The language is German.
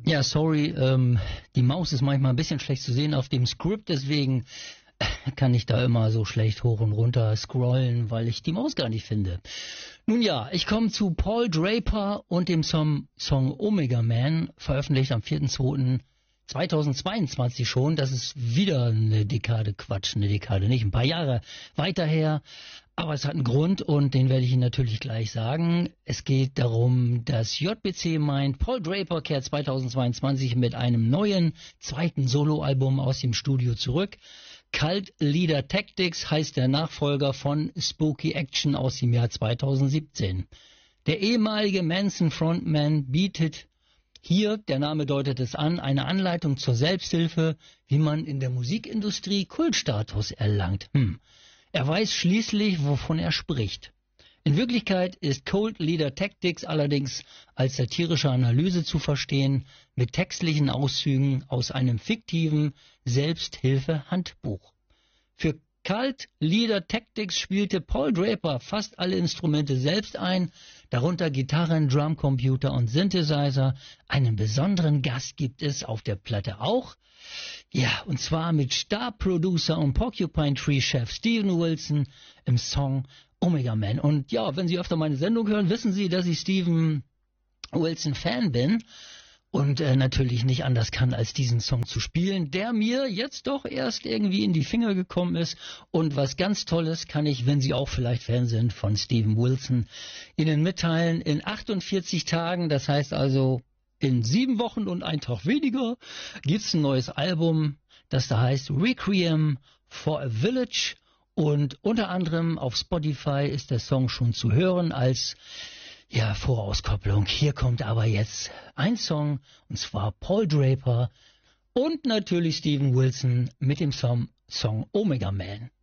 Ja, sorry, die Maus ist manchmal ein bisschen schlecht zu sehen auf dem Skript, deswegen kann ich da immer so schlecht hoch und runter scrollen, weil ich die Maus gar nicht finde. Nun ja, ich komme zu Paul Draper und dem Song Omega Man, veröffentlicht am 4.2.2022 schon. Das ist wieder eine Dekade Quatsch, eine Dekade nicht, ein paar Jahre weiter her. Aber es hat einen Grund und den werde ich Ihnen natürlich gleich sagen. Es geht darum, dass JBC meint, Paul Draper kehrt 2022 mit einem neuen, zweiten Soloalbum aus dem Studio zurück. Cult Leader Tactics heißt der Nachfolger von Spooky Action aus dem Jahr 2017. Der ehemalige Manson-Frontman bietet hier, der Name deutet es an, eine Anleitung zur Selbsthilfe, wie man in der Musikindustrie Kultstatus erlangt. Er weiß schließlich, wovon er spricht. In Wirklichkeit ist Cult Leader Tactics allerdings als satirische Analyse zu verstehen, mit textlichen Auszügen aus einem fiktiven Selbsthilfe-Handbuch. Für Cult Leader Tactics spielte Paul Draper fast alle Instrumente selbst ein, darunter Gitarren, Drumcomputer und Synthesizer. Einen besonderen Gast gibt es auf der Platte auch. Ja, und zwar mit Star-Producer und Porcupine Tree-Chef Steven Wilson im Song Omega Man. Und ja, wenn Sie öfter meine Sendung hören, wissen Sie, dass ich Steven Wilson-Fan bin und natürlich nicht anders kann, als diesen Song zu spielen, der mir jetzt doch erst irgendwie in die Finger gekommen ist. Und was ganz Tolles kann ich, wenn Sie auch vielleicht Fan sind von Steven Wilson, Ihnen mitteilen. In 48 Tagen, das heißt also in 7 Wochen und ein Tag weniger, gibt's ein neues Album, das da heißt Requiem for a Village. Und unter anderem auf Spotify ist der Song schon zu hören als Vorauskopplung. Hier kommt aber jetzt ein Song, und zwar Paul Draper und natürlich Steven Wilson mit dem Song Omega Man.